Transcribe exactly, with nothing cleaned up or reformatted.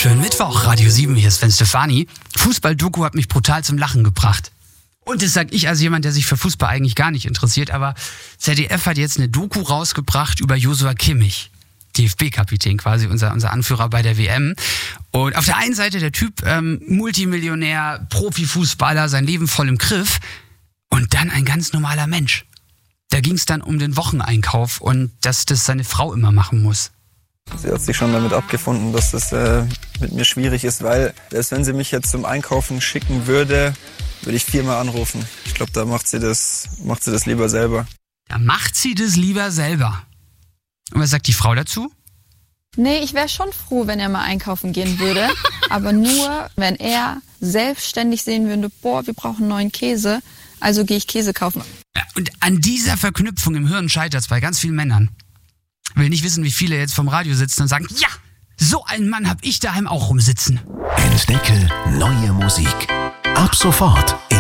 wunderschönen Mittwoch. Radio sieben, hier ist Sven Stefani. Fußball-Doku hat mich brutal zum Lachen gebracht. Und das sag ich als jemand, der sich für Fußball eigentlich gar nicht interessiert. Aber Z D F hat jetzt eine Doku rausgebracht über Joshua Kimmich. D F B-Kapitän quasi, unser, unser Anführer bei der W M. Und auf der einen Seite der Typ, ähm, Multimillionär, Profifußballer, sein Leben voll im Griff. Und dann ein ganz normaler Mensch. Da ging es dann um den Wocheneinkauf und dass das seine Frau immer machen muss. Sie hat sich schon damit abgefunden, dass das äh, mit mir schwierig ist, weil selbst wenn sie mich jetzt zum Einkaufen schicken würde, würde ich viermal anrufen. Ich glaube, da macht sie das, macht sie das lieber selber. Da macht sie das lieber selber. Und was sagt die Frau dazu? Nee, ich wäre schon froh, wenn er mal einkaufen gehen würde. Aber nur, wenn er selbstständig sehen würde, boah, wir brauchen neuen Käse, also gehe ich Käse kaufen. Ja, und an dieser Verknüpfung im Hirn scheitert es bei ganz vielen Männern. Ich will nicht wissen, wie viele jetzt vom Radio sitzen und sagen, ja, so einen Mann hab ich daheim auch rumsitzen. Entdecke neue Musik. Ab sofort